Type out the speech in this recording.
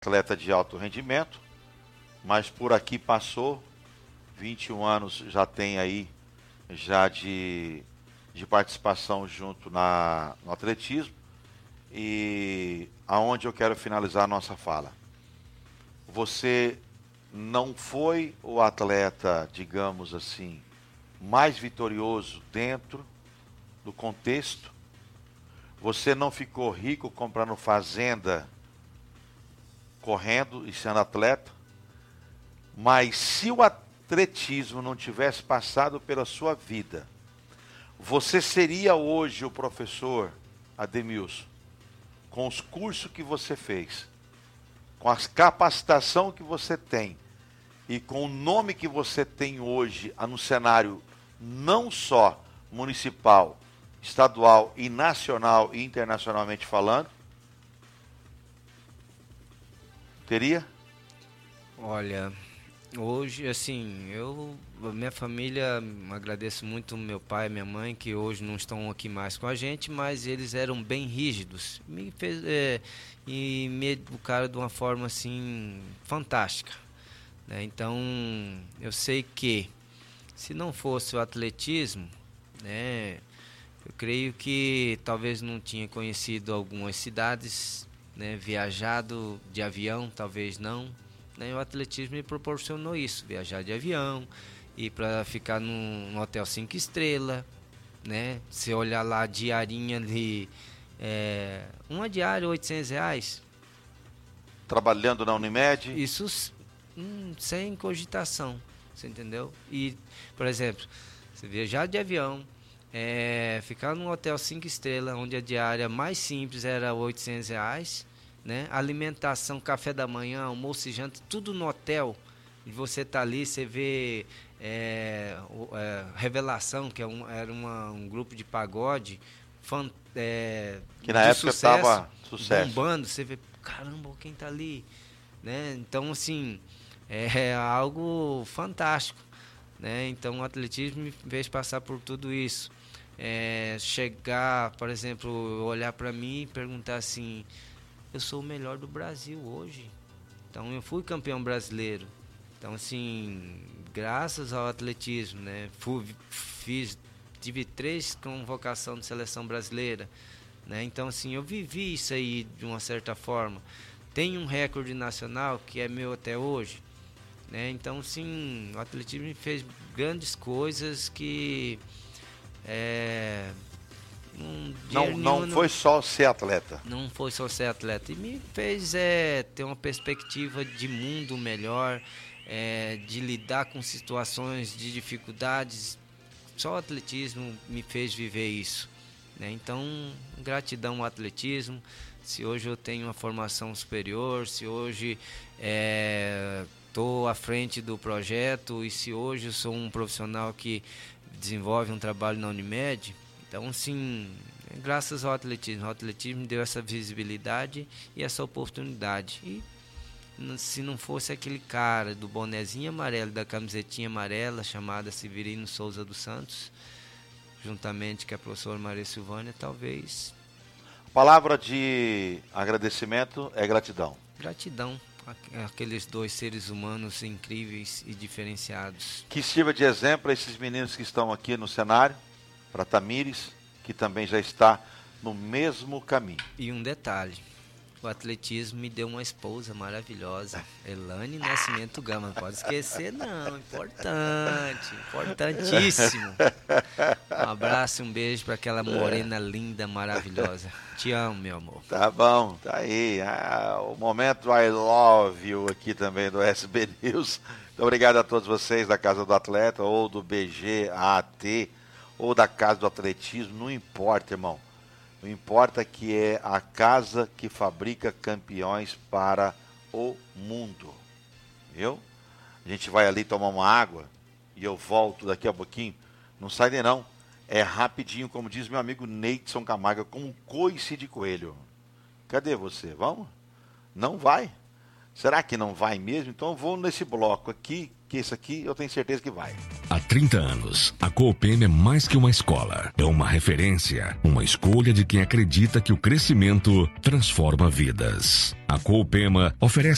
atleta de alto rendimento, mas por aqui passou, 21 anos já tem aí, já de participação junto no atletismo, e aonde eu quero finalizar a nossa fala. Você não foi o atleta, digamos assim, mais vitorioso dentro do contexto. Você não ficou rico comprando fazenda, correndo e sendo atleta. Mas se o atletismo não tivesse passado pela sua vida, você seria hoje o professor Ademilson, com os cursos que você fez, com a capacitação que você tem e com o nome que você tem hoje no cenário não só municipal, estadual e nacional e internacionalmente falando? Teria? Olha, hoje, assim, minha família, agradeço muito meu pai e minha mãe, que hoje não estão aqui mais com a gente, mas eles eram bem rígidos e me educaram de uma forma, assim, fantástica, né? Então, eu sei que se não fosse o atletismo, né, eu creio que talvez não tinha conhecido algumas cidades, né, viajado de avião, talvez não. O atletismo me proporcionou isso, viajar de avião, ir para ficar num hotel 5 estrelas, né? Se olhar lá a diarinha ali, uma diária R$800. Trabalhando na Unimed? Isso sem cogitação, você entendeu? E, por exemplo, você viajar de avião, ficar num hotel 5 estrelas, onde a diária mais simples era R$800, né? Alimentação, café da manhã, almoço e janta, tudo no hotel. E você tá ali, você vê Revelação, que era um grupo de pagode que na época estava sucesso, bombando. Você vê, caramba, quem tá ali, né? Então, assim, é algo fantástico, né? Então, o atletismo me fez passar por tudo isso. Chegar, por exemplo, olhar para mim e perguntar assim: eu sou o melhor do Brasil hoje. Então, eu fui campeão brasileiro. Então, assim, graças ao atletismo, né? Tive 3 convocações de seleção brasileira, né? Então, assim, eu vivi isso aí de uma certa forma. Tenho um recorde nacional que é meu até hoje, né? Então, assim, o atletismo me fez grandes coisas que... Não foi só ser atleta. Não foi só ser atleta. E me fez ter uma perspectiva de mundo melhor, de lidar com situações de dificuldades. Só o atletismo me fez viver isso, né? Então, gratidão ao atletismo. Se hoje eu tenho uma formação superior, se hoje estou à frente do projeto e se hoje eu sou um profissional que desenvolve um trabalho na Unimed, então, assim, graças ao atletismo. O atletismo deu essa visibilidade e essa oportunidade. E se não fosse aquele cara do bonezinho amarelo, da camisetinha amarela, chamada Severino Souza dos Santos, juntamente com a professora Maria Silvânia, talvez... A palavra de agradecimento é gratidão. Gratidão àqueles 2 seres humanos incríveis e diferenciados. Que sirva de exemplo a esses meninos que estão aqui no cenário, para Tamires, que também já está no mesmo caminho. E um detalhe, o atletismo me deu uma esposa maravilhosa, Elane Nascimento Gama, não pode esquecer não, importantíssimo. Um abraço e um beijo para aquela morena linda, maravilhosa. Te amo, meu amor. Tá bom, tá aí, o momento I love you aqui também do SB News. Muito obrigado a todos vocês da Casa do Atleta, ou do BGAT, ou da Casa do Atletismo, não importa, irmão. Não importa, que é a casa que fabrica campeões para o mundo. Viu? A gente vai ali tomar uma água e eu volto daqui a pouquinho. Não sai nem não. É rapidinho, como diz meu amigo Neidson Camargo, com um coice de coelho. Cadê você? Vamos? Não vai? Será que não vai mesmo? Então eu vou nesse bloco aqui, que esse aqui eu tenho certeza que vai. Há 30 anos, a Coopem é mais que uma escola. É uma referência, uma escolha de quem acredita que o crescimento transforma vidas. A Coopem oferece